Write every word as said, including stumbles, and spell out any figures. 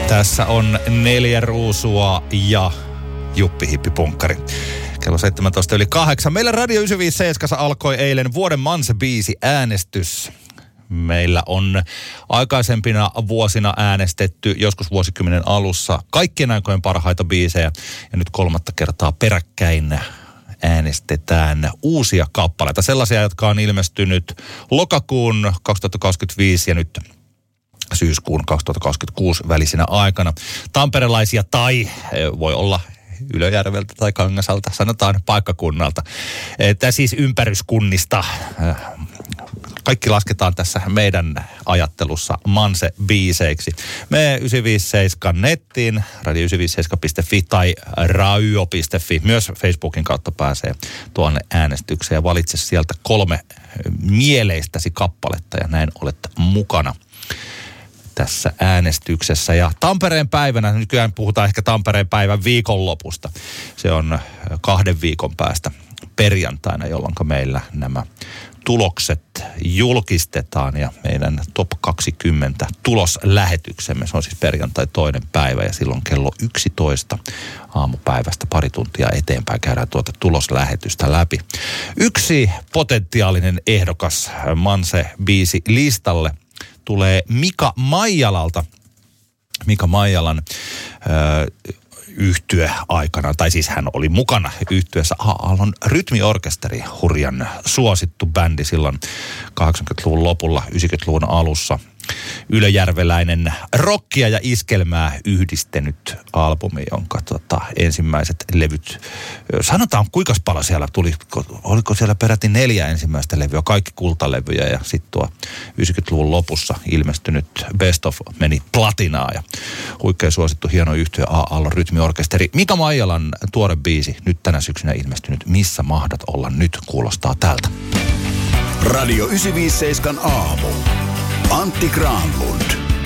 Tässä on Neljä Ruusua ja Juppi Hippi Punkkari. Kello seitsemäntoista yli kahdeksan. Meillä Radio yhdeksänsataaviisikymmentäseitsemän alkoi eilen vuoden Manse-biisi äänestys. Meillä on aikaisempina vuosina äänestetty joskus vuosikymmenen alussa kaikkien aikojen parhaita biisejä. Ja nyt kolmatta kertaa peräkkäin äänestetään uusia kappaleita. Sellaisia, jotka on ilmestynyt lokakuun kaksituhattakaksikymmentäviisi ja nyt syyskuun kaksituhattakaksikymmentäkuusi välisenä aikana. Tamperelaisia tai voi olla Ylöjärveltä tai Kangasalta, sanotaan paikkakunnalta. Tämä siis ympäryskunnista. Kaikki lasketaan tässä meidän ajattelussa Manse-biiseiksi. Me yhdeksänsataaviisikymmentäseitsemän nettiin, radio yhdeksänsataaviisikymmentäseitsemän piste fi tai rayo piste fi. Myös Facebookin kautta pääsee tuonne äänestykseen ja valitse sieltä kolme mieleistäsi kappaletta ja näin olet mukana tässä äänestyksessä. Ja Tampereen päivänä, nykyään puhutaan ehkä Tampereen päivän viikonlopusta. Se on kahden viikon päästä perjantaina, jolloin meillä nämä tulokset julkistetaan ja meidän top kaksikymmentä tuloslähetyksemme. Se on siis perjantai toinen päivä ja silloin kello yksitoista aamupäivästä pari tuntia eteenpäin käydään tuota tuloslähetystä läpi. Yksi potentiaalinen ehdokas Manse-biisi listalle tulee Mika Maijalalta. Mika Maijalan öö, yhtye aikana, tai siis hän oli mukana yhtyeessä A-Aallon rytmiorkesteri, hurjan suosittu bändi silloin kahdeksankymmentäluvun lopulla, yhdeksänkymmentäluvun alussa. Ylöjärveläinen rockia ja iskelmää yhdistänyt albumi, jonka tota, ensimmäiset levyt, sanotaan kuinka paljon siellä tuli, oliko siellä peräti neljä ensimmäistä levyä, kaikki kultalevyjä ja sitten tuo yhdeksänkymmentäluvun lopussa ilmestynyt Best of meni platinaa ja huikea suosittu hieno yhtye A-Aallon rytmiorkesteri. Mika Maijalan tuore biisi, nyt tänä syksynä ilmestynyt Missä mahdat olla nyt, kuulostaa tältä. Radio yhdeksänsataaviisikymmentäseitsemän aamu. Antti Granlund